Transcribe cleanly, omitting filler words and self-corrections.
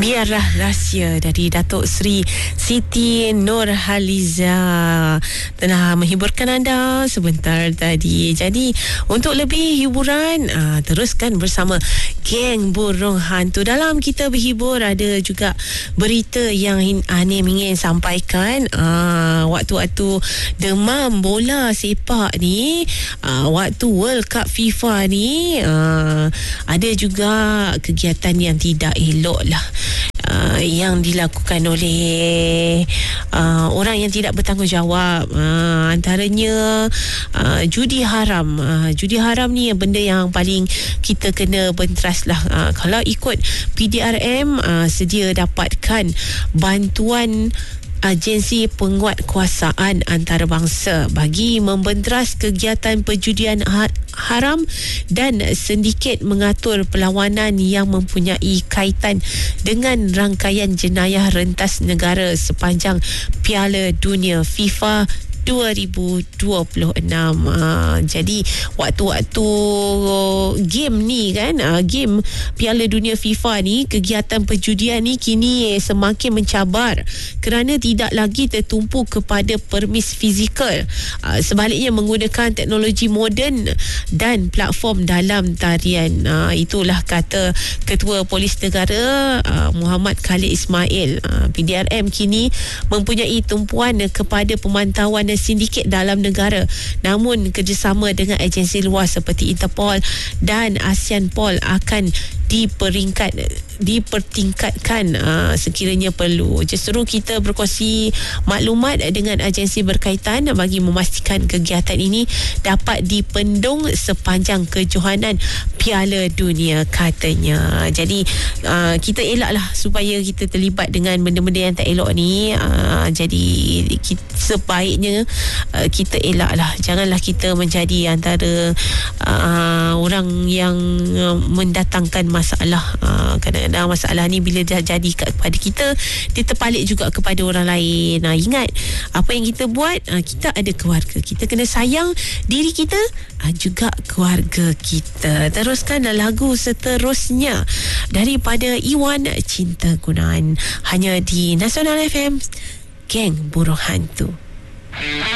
Biarlah rahsia dari Datuk Seri Siti Nurhaliza telah menghiburkan anda sebentar tadi. Jadi untuk lebih hiburan, teruskan bersama Geng Burung Hantu. Dalam kita berhibur, ada juga berita yang Anim ingin sampaikan. Waktu-waktu demam bola sepak ni, waktu World Cup FIFA ni, ada juga kegiatan yang tidak elok lah yang dilakukan oleh orang yang tidak bertanggungjawab. Antaranya judi haram. Judi haram ni benda yang paling kita kena benteras lah. Kalau ikut PDRM, sedia dapatkan bantuan agensi penguatkuasaan antarabangsa bagi membenteras kegiatan perjudian haram dan sindiket mengatur perlawanan yang mempunyai kaitan dengan rangkaian jenayah rentas negara sepanjang Piala Dunia FIFA 2026. Jadi waktu-waktu game ni kan, game Piala Dunia FIFA ni, kegiatan perjudian ni kini semakin mencabar kerana tidak lagi tertumpu kepada permis fizikal. Sebaliknya menggunakan teknologi moden dan platform dalam tarian. Itulah kata Ketua Polis Negara Muhammad Khalid Ismail. PDRM kini mempunyai tumpuan kepada pemantauan sindiket dalam negara, namun kerjasama dengan agensi luar seperti Interpol dan ASEANPOL akan dipertingkatkan sekiranya perlu. Justru kita berkongsi maklumat dengan agensi berkaitan bagi memastikan kegiatan ini dapat dipendung sepanjang kejohanan Piala Dunia, katanya. Jadi kita elaklah supaya kita terlibat dengan benda-benda yang tak elok ni. Jadi sebaiknya kita elaklah, janganlah kita menjadi antara orang yang mendatangkan masalah. Kadang-kadang masalah ni bila dah jadi kepada kita, dia terpalit juga kepada orang lain. Ingat, apa yang kita buat, kita ada keluarga, kita kena sayang diri kita, juga keluarga kita. Teruskan lagu seterusnya daripada Iwan, Cinta Gunaan, hanya di Nasional FM, Geng Burung Hantu.